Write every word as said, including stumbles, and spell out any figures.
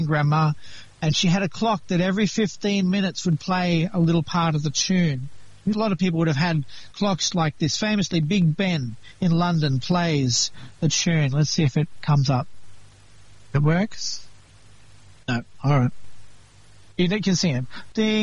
grandma, and she had a clock that every fifteen minutes would play a little part of the tune. A lot of people would have had clocks like this. Famously, Big Ben in London plays the tune. Let's see if it comes up. It works? No. All right. You can sing it. Ding.